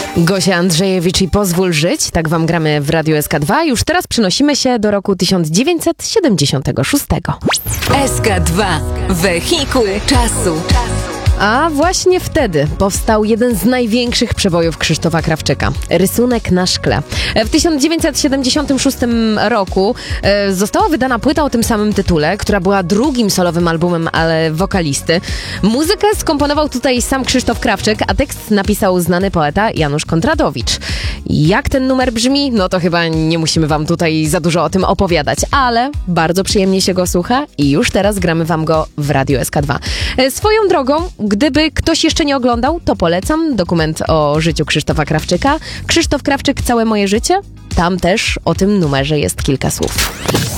Gosia Andrzejewicz i Pozwól żyć, tak wam gramy w Radiu SK2. Już teraz przenosimy się do roku 1976. SK2. Wehikuł czasu. A właśnie wtedy powstał jeden z największych przebojów Krzysztofa Krawczyka. Rysunek na szkle. W 1976 roku została wydana płyta o tym samym tytule, która była drugim solowym albumem, ale wokalisty. Muzykę skomponował tutaj sam Krzysztof Krawczyk, a tekst napisał znany poeta Janusz Kondratowicz. Jak ten numer brzmi? No to chyba nie musimy wam tutaj za dużo o tym opowiadać, ale bardzo przyjemnie się go słucha i już teraz gramy wam go w Radiu SK2. Swoją drogą, gdyby ktoś jeszcze nie oglądał, to polecam dokument o życiu Krzysztofa Krawczyka. Krzysztof Krawczyk, Całe moje życie. Tam też o tym numerze jest kilka słów.